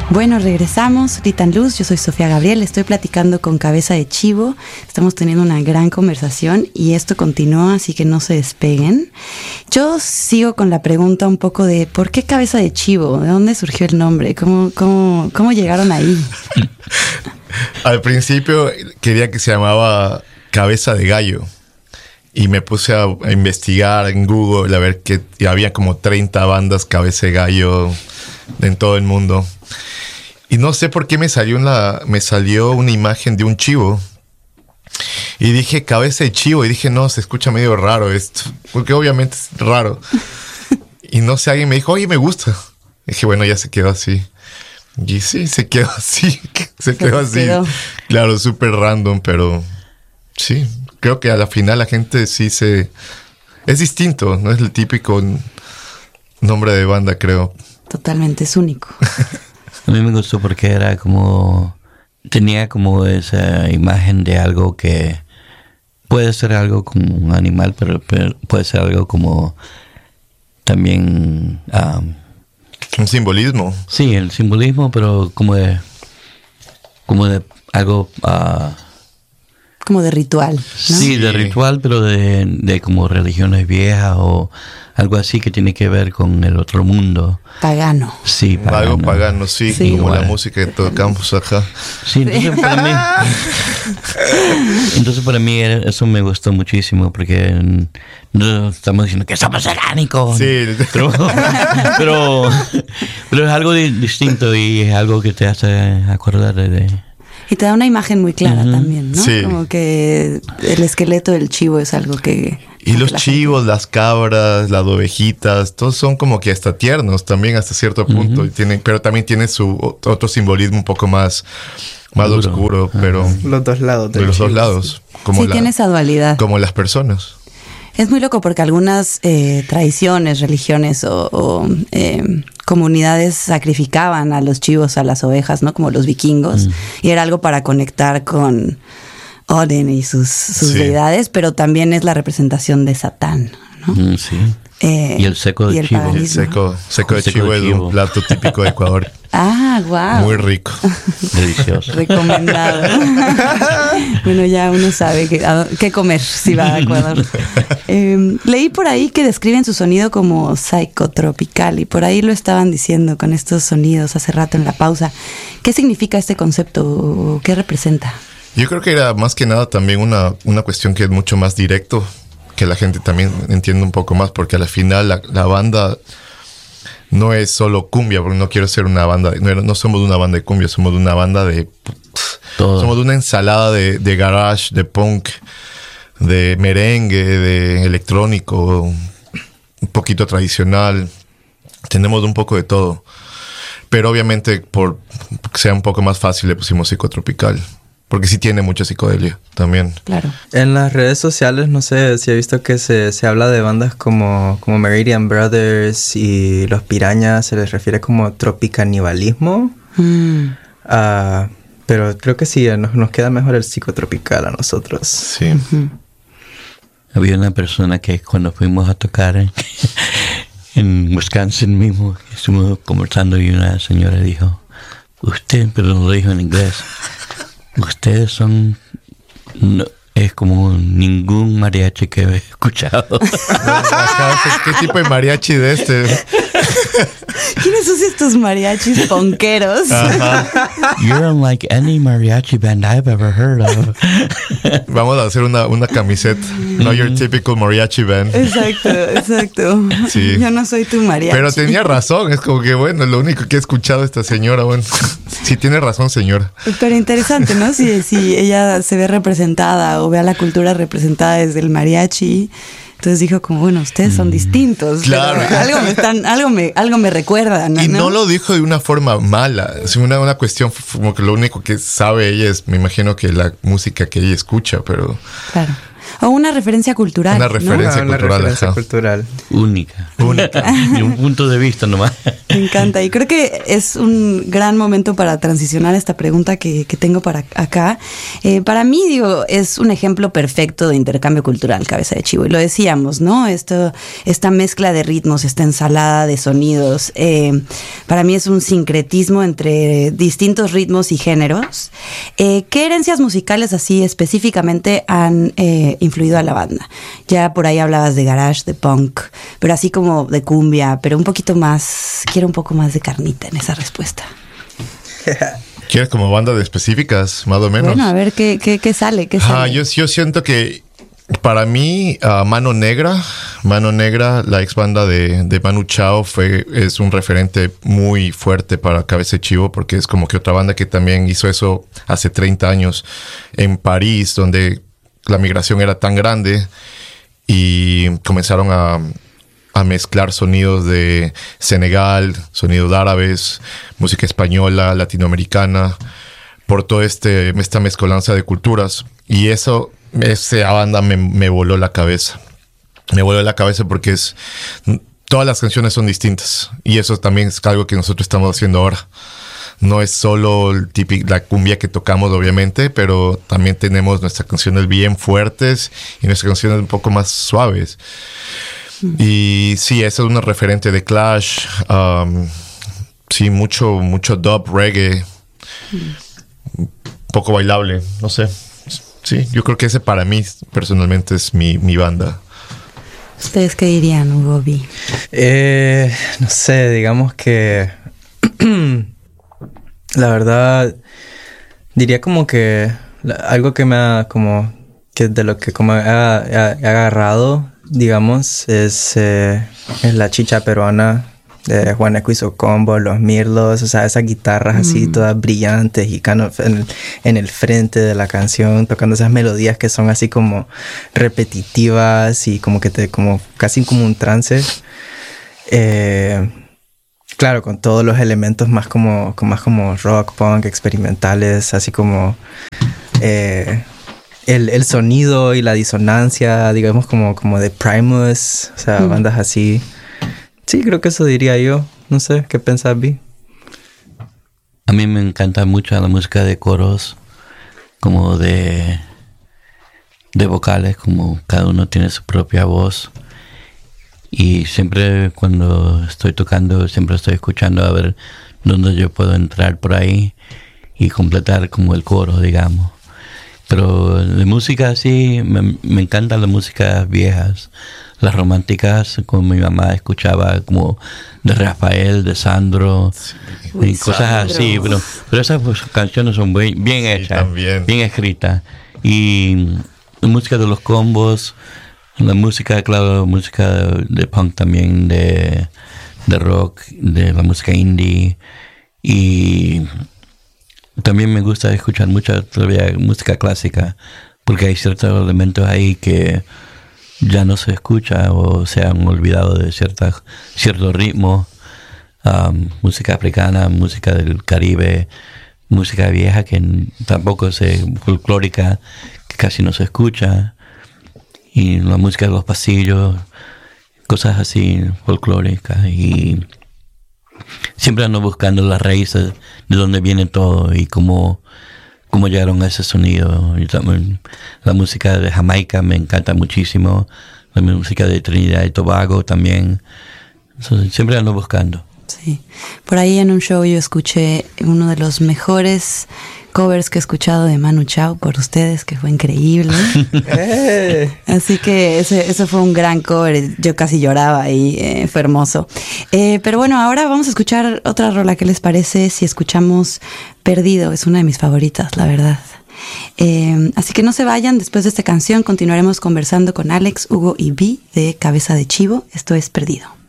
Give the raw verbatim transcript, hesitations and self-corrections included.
Bueno, regresamos. Ritan Luz, yo soy Sofía Gabriel, estoy platicando con Cabeza de Chivo. Estamos teniendo una gran conversación y esto continúa, así que no se despeguen. Yo sigo con la pregunta un poco de ¿por qué Cabeza de Chivo? ¿De dónde surgió el nombre? ¿Cómo, cómo, cómo llegaron ahí? Al principio quería que se llamaba Cabeza de Gallo. Y me puse a, a investigar en Google a ver que había como treinta bandas Cabeza de Gallo en todo el mundo. Y no sé por qué me salió una, me salió una imagen de un chivo. Y dije, cabeza de chivo. Y dije, no, se escucha medio raro esto. Porque obviamente es raro. Y no sé, alguien me dijo, oye, me gusta. Y dije, bueno, ya se quedó así. Y sí, se quedó así. Se quedó así. Quedó. Claro, súper random, pero sí. Creo que a la final la gente sí se... Es distinto, no es el típico nombre de banda, creo. Totalmente, es único. A mí me gustó porque era como... Tenía como esa imagen de algo que... Puede ser algo como un animal, pero, pero puede ser algo como... También... Um, un simbolismo. Sí, el simbolismo, pero como de... Como de algo... Uh, como de ritual, ¿no? Sí, de ritual, pero de, de como religiones viejas o algo así que tiene que ver con el otro mundo. Pagano. Sí, pagano. Algo pagano, sí, sí. Como igual. La música que tocamos acá. Sí, entonces para mí... entonces para mí eso me gustó muchísimo porque no estamos diciendo que somos satánicos. Sí. Pero, pero, pero es algo de, distinto y es algo que te hace acordar de... de y te da una imagen muy clara uh-huh. también, ¿no? Sí. Como que el esqueleto del chivo es algo que... Y los la chivos, gente... las cabras, las ovejitas, todos son como que hasta tiernos también hasta cierto punto. Uh-huh. Y tienen, pero también tiene su otro simbolismo un poco más, más oscuro. Uh-huh. Pero los dos lados. De los chivos. Dos lados. Como sí, la, tiene esa dualidad. Como las personas. Es muy loco porque algunas eh, tradiciones, religiones o, o eh, comunidades sacrificaban a los chivos, a las ovejas, ¿no? Como los vikingos. Mm. Y era algo para conectar con Odin y sus, sus sí. deidades, pero también es la representación de Satán, ¿no? Mm, sí. Eh, y el seco de el chivo. El seco, seco de seco chivo de es chivo. un plato típico de Ecuador. Ah, wow. Muy rico. Delicioso. Recomendado. Bueno, ya uno sabe qué, qué comer si va a Ecuador. Eh, leí por ahí que describen su sonido como psicotropical y por ahí lo estaban diciendo con estos sonidos hace rato en la pausa. ¿Qué significa este concepto? ¿Qué representa? Yo creo que era más que nada también una, una cuestión que es mucho más directo, que la gente también entiende un poco más, porque al final la, la banda no es solo cumbia, porque no quiero ser una banda, no, no somos una banda de cumbia, somos una banda de... Todo. Somos una ensalada de, de garage, de punk, de merengue, de electrónico, un poquito tradicional. Tenemos un poco de todo. Pero obviamente, por que sea un poco más fácil, le pusimos psicotropical. Porque sí tiene mucha psicodelia también. Claro. En las redes sociales, no sé si he visto que se, se habla de bandas como, como Meridian Brothers y Los Pirañas. Se les refiere como tropicanibalismo. Mm. Uh, pero creo que sí, nos, nos queda mejor el psicotropical a nosotros. Sí. Uh-huh. Había una persona que cuando fuimos a tocar en, en Wisconsin mismo, estuvimos conversando y una señora dijo, usted, pero lo dijo en inglés, ustedes son... No, es como ningún mariachi que he escuchado. ¿Qué tipo de mariachi de este? ¿Quiénes son estos mariachis ponqueros? You're unlike any mariachi band I've ever heard of. Vamos a hacer una, una camiseta. No your typical mariachi band. Exacto, exacto. Sí. Yo no soy tu mariachi. Pero tenía razón. Es como que, bueno, lo único que he escuchado esta señora, bueno, sí tiene razón, señora. Pero interesante, ¿no? Si, si ella se ve representada o ve a la cultura representada desde el mariachi... Entonces dijo como, bueno, ustedes son distintos. Claro. Pero algo me están, algo me, algo me recuerdan. Y ¿no? no lo dijo de una forma mala. Es una, una cuestión como que lo único que sabe ella es, me imagino que la música que ella escucha, pero... Claro. O una referencia cultural. Una referencia ¿no? Ah, una cultural. referencia ajá. cultural. Única. Única. De un punto de vista nomás. Me encanta. Y creo que es un gran momento para transicionar esta pregunta que, que tengo para acá. Eh, para mí, digo, es un ejemplo perfecto de intercambio cultural, Cabeza de Chivo. Y lo decíamos, ¿no? Esto, esta mezcla de ritmos, esta ensalada de sonidos. Eh, para mí es un sincretismo entre distintos ritmos y géneros. Eh, ¿Qué herencias musicales así específicamente han eh, influido a la banda? Ya por ahí hablabas de garage, de punk, pero así como de cumbia, pero un poquito más, quiero un poco más de carnita en esa respuesta. ¿Quieres como banda de específicas, más o menos? Bueno, a ver qué, qué, qué sale, qué sale. Ah, yo, yo siento que para mí, uh, Mano Negra, Mano Negra, la ex banda de, de Manu Chao, fue, es un referente muy fuerte para Cabeza de Chivo, porque es como que otra banda que también hizo eso hace treinta años en París, donde la migración era tan grande y comenzaron a, a mezclar sonidos de Senegal, sonidos árabes, música española, latinoamericana, por toda este, esta mezcolanza de culturas. Y eso, esa banda me, me voló la cabeza. Me voló la cabeza porque es, todas las canciones son distintas. Y eso también es algo que nosotros estamos haciendo ahora. No es solo el típico, la cumbia que tocamos, obviamente, pero también tenemos nuestras canciones bien fuertes y nuestras canciones un poco más suaves. Mm. Y sí, eso es una referente de Clash. Um, sí, mucho, mucho dub, reggae. Mm. Poco bailable, no sé. Sí, yo creo que ese para mí, personalmente, es mi, mi banda. ¿Ustedes qué dirían, Hugo B? Eh, no sé, digamos que... La verdad, diría como que la, algo que me ha como que de lo que como he, he, he agarrado, digamos, es, eh, es la chicha peruana de Juaneco y su combo, los mirlos, o sea, esas guitarras mm. así todas brillantes y cano, en, en el frente de la canción, tocando esas melodías que son así como repetitivas y como que te, como casi como un trance. Eh... Claro, con todos los elementos más como, más como rock, punk, experimentales, así como eh, el, el sonido y la disonancia, digamos como, como de Primus, o sea, mm. bandas así. Sí, creo que eso diría yo. No sé, ¿qué pensás, Vi? A mí me encanta mucho la música de coros, como de, de vocales, como cada uno tiene su propia voz. Y siempre cuando estoy tocando, siempre estoy escuchando a ver dónde yo puedo entrar por ahí y completar como el coro, digamos. Pero de música así, me, me encantan las músicas viejas, las románticas, como mi mamá escuchaba como de Rafael, de Sandro, sí. y Uy, cosas Sandro. así. Pero, pero esas pues, canciones son bien, bien hechas, sí, bien escritas. Y la música de los combos, la música, claro, música de punk también, de, de rock, de la música indie. Y también me gusta escuchar mucha todavía música clásica, porque hay ciertos elementos ahí que ya no se escucha o se han olvidado de ciertas, ciertos ritmos. Um, música africana, música del Caribe, música vieja que tampoco es folclórica, que casi no se escucha. Y la música de los pasillos, cosas así folclóricas. Y siempre ando buscando las raíces de dónde viene todo y cómo, cómo llegaron a ese sonido. Y también la música de Jamaica me encanta muchísimo. La música de Trinidad y Tobago también. So, siempre ando buscando. Sí. Por ahí en un show yo escuché uno de los mejores covers que he escuchado de Manu Chao por ustedes, que fue increíble. hey. Así que ese, ese fue un gran cover. Yo casi lloraba y eh, fue hermoso. Eh, pero bueno, ahora vamos a escuchar otra rola. ¿Qué les parece si escuchamos Perdido? Es una de mis favoritas, la verdad. Eh, así que no se vayan. Después de esta canción continuaremos conversando con Alex, Hugo y Vi de Cabeza de Chivo. Esto es Perdido.